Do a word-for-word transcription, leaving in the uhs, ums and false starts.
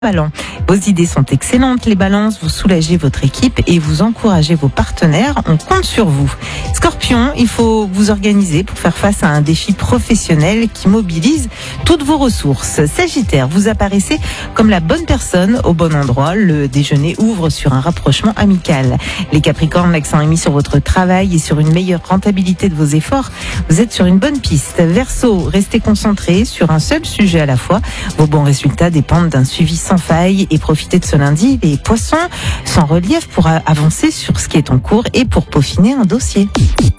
Ballon. Vos idées sont excellentes, les balances, vous soulagez votre équipe et vous encouragez vos partenaires, on compte sur vous. Scorpion, il faut vous organiser pour faire face à un défi professionnel qui mobilise toutes vos ressources. Sagittaire, vous apparaissez comme la bonne personne au bon endroit, le déjeuner ouvre sur un rapprochement amical. Les Capricornes, l'accent est mis sur votre travail et sur une meilleure rentabilité de vos efforts, vous êtes sur une bonne piste. Verseau, restez concentré sur un seul sujet à la fois, vos bons résultats dépendent d'un suivi sans faille et profitez de ce lundi. Les Poissons sont en relief pour avancer sur ce qui est en cours et pour peaufiner un dossier.